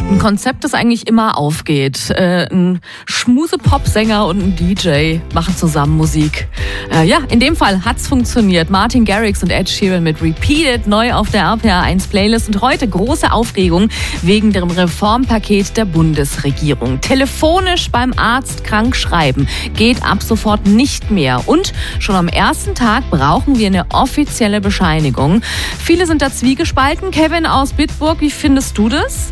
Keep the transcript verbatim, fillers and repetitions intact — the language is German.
Ein Konzept, das eigentlich immer aufgeht. Äh, ein Schmuse-Pop-Sänger und ein D J machen zusammen Musik. Äh, ja, in dem Fall hat's funktioniert. Martin Garrix und Ed Sheeran mit Repeated neu auf der R P R eins Playlist und heute große Aufregung wegen dem Reformpaket der Bundesregierung. Telefonisch beim Arzt krank schreiben geht ab sofort nicht mehr und schon am ersten Tag brauchen wir eine offizielle Bescheinigung. Viele sind da zwiegespalten. Kevin aus Bitburg, wie findest du das?